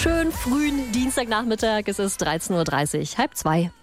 schönen frühen Dienstagnachmittag. Es ist 13.30 Uhr, halb zwei.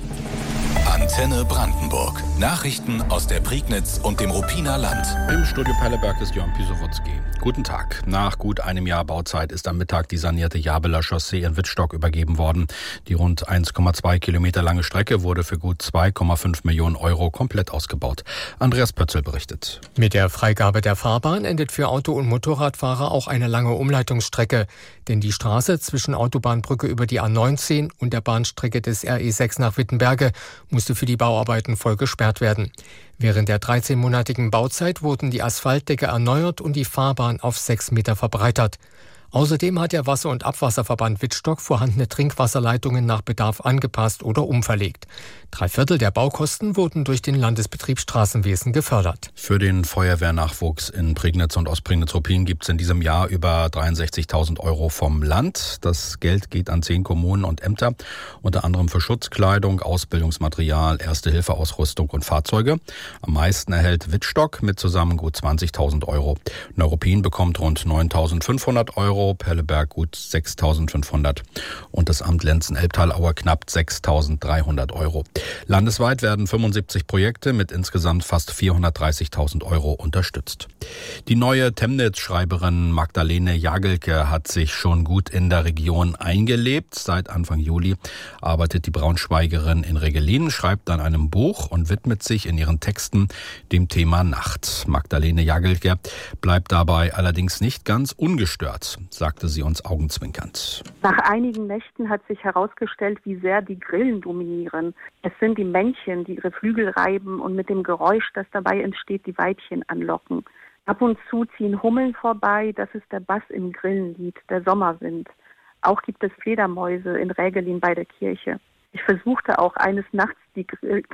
Antenne Brandenburg. Nachrichten aus der Prignitz und dem Ruppiner Land. Im Studio Pelleberg ist Jörn Pisowotzki. Guten Tag. Nach gut einem Jahr Bauzeit ist am Mittag die sanierte Jabeler Chaussee in Wittstock übergeben worden. Die rund 1,2 Kilometer lange Strecke wurde für gut 2,5 Millionen Euro komplett ausgebaut. Andreas Pötzl berichtet. Mit der Freigabe der Fahrbahn endet für Auto- und Motorradfahrer auch eine lange Umleitungsstrecke. Denn die Straße zwischen Autobahnbrücke über die A19 und der Bahnstrecke des RE6 nach Wittenberge musste für die Bauarbeiten voll gesperrt werden. Während der 13-monatigen Bauzeit wurden die Asphaltdecke erneuert und die Fahrbahn auf 6 Meter verbreitert. Außerdem hat der Wasser- und Abwasserverband Wittstock vorhandene Trinkwasserleitungen nach Bedarf angepasst oder umverlegt. 3/4 der Baukosten wurden durch den Landesbetrieb Straßenwesen gefördert. Für den Feuerwehrnachwuchs in Prignitz und Ostprignitz-Ruppin gibt es in diesem Jahr über 63.000 Euro vom Land. Das Geld geht an 10 Kommunen und Ämter, unter anderem für Schutzkleidung, Ausbildungsmaterial, Erste-Hilfe-Ausrüstung und Fahrzeuge. Am meisten erhält Wittstock mit zusammen gut 20.000 Euro. Neuruppin bekommt rund 9.500 Euro, Pelleberg gut 6.500 und das Amt Lenzen-Elbtal-Aue knapp 6.300 Euro. Landesweit werden 75 Projekte mit insgesamt fast 430.000 Euro unterstützt. Die neue Temnitz-Schreiberin Magdalene Jagelke hat sich schon gut in der Region eingelebt. Seit Anfang Juli arbeitet die Braunschweigerin in Regelin, schreibt an einem Buch und widmet sich in ihren Texten dem Thema Nacht. Magdalene Jagelke bleibt dabei allerdings nicht ganz ungestört, sagte sie uns augenzwinkernd. Nach einigen Nächten hat sich herausgestellt, wie sehr die Grillen dominieren. Es sind die Männchen, die ihre Flügel reiben und mit dem Geräusch, das dabei entsteht, die Weibchen anlocken. Ab und zu ziehen Hummeln vorbei, das ist der Bass im Grillenlied, der Sommerwind. Auch gibt es Fledermäuse in Rägelin bei der Kirche. Ich versuchte auch eines Nachts die